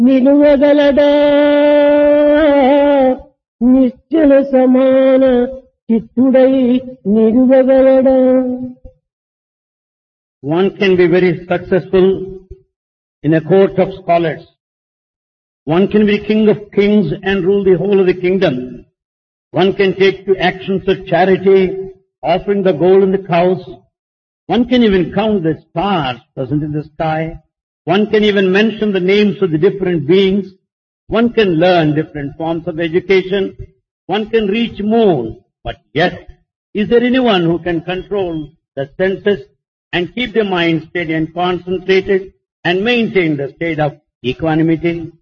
నిలువగలడా నిశ్చల సమాన చిత్తుడై నిలువగలడా. One can be very successful in a court of scholars. One can be king of kings and rule the whole of the kingdom. One can take to actions of charity, offering the gold and the cows. One can even count the stars present in the sky. One can even mention the names of the different beings. One can learn different forms of education. One can reach moon. But yet, is there anyone who can control the senses and keep the mind steady and concentrated and maintain the state of equanimity?